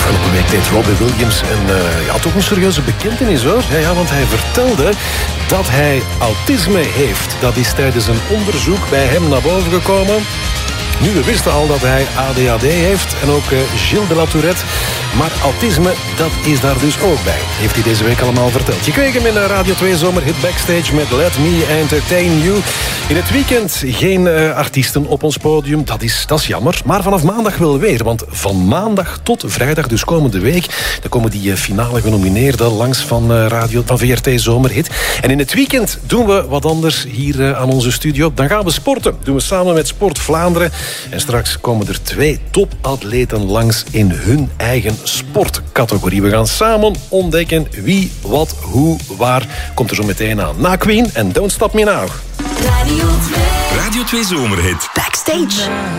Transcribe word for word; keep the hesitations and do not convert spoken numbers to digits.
Afgelopen week deed Robbie Williams een, uh, ja, toch een serieuze bekentenis, hoor. Ja, ja, want hij vertelde dat hij autisme heeft. Dat is tijdens een onderzoek bij hem naar boven gekomen. Nu, we wisten al dat hij A D H D heeft en ook uh, Gilles de la Tourette. Maar autisme, dat is daar dus ook bij. Heeft hij deze week allemaal verteld. Je kreeg hem in de Radio twee Zomerhit Backstage met Let Me Entertain You. In het weekend geen uh, artiesten op ons podium. Dat is, dat is jammer. Maar vanaf maandag wel weer. Want van maandag tot vrijdag, dus komende week, dan komen die uh, finale genomineerden langs van, uh, radio, van V R T Zomerhit. En in het weekend doen we wat anders hier uh, aan onze studio. Dan gaan we sporten. Doen we samen met Sport Vlaanderen. En straks komen er twee topatleten langs in hun eigen sportcategorie. We gaan samen ontdekken wie, wat, hoe, waar. Komt er zo meteen aan. Na Queen en Don't Stop Me Now. Radio twee. Radio twee Zomerhit. Backstage.